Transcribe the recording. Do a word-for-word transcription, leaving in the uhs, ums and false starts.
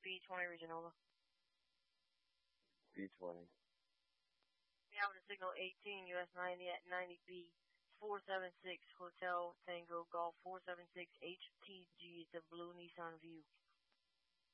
B twenty Reginola. B twenty. We have the signal eighteen, U S ninety at ninety B. four seven six Hotel Tango Golf four seven six H T G. It's a blue Nissan View.